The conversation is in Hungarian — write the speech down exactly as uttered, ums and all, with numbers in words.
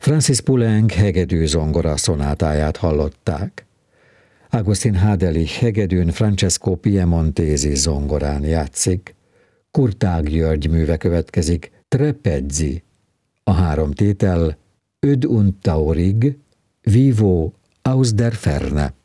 Francis Poulenc hegedű zongora szonátáját hallották. Agustin Hadelich hegedűn Francesco Piemontesi zongorán játszik. Kurtág György műve következik, Tre pezzi. A három tétel Öd und taurig, Vivo aus der Ferne.